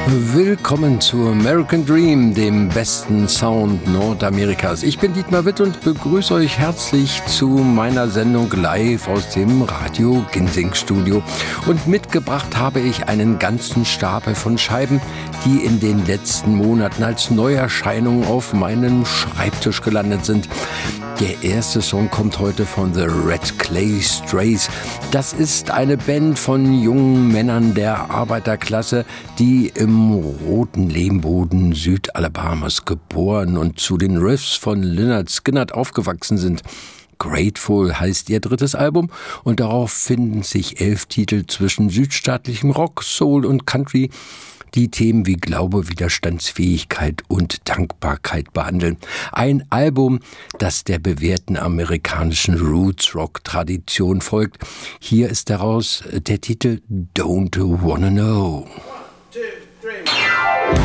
Willkommen zu American Dream, dem besten Sound Nordamerikas. Ich bin Dietmar Witt und begrüße euch herzlich zu meiner Sendung live aus dem Radio Ginsing Studio. Und mitgebracht habe ich einen ganzen Stapel von Scheiben, die in den letzten Monaten als Neuerscheinungen auf meinem Schreibtisch gelandet sind. Der erste Song kommt heute von The Red Clay Strays. Das ist eine Band von jungen Männern der Arbeiterklasse, die im roten Lehmboden Südalabamas geboren und zu den Riffs von Lynyrd Skynyrd aufgewachsen sind. Grateful heißt ihr drittes Album und darauf finden sich 11 Titel zwischen südstaatlichem Rock, Soul und Country, die Themen wie Glaube, Widerstandsfähigkeit und Dankbarkeit behandeln. Ein Album, das der bewährten amerikanischen Roots-Rock-Tradition folgt. Hier ist daraus der Titel Don't Wanna Know. 1, 2, 3.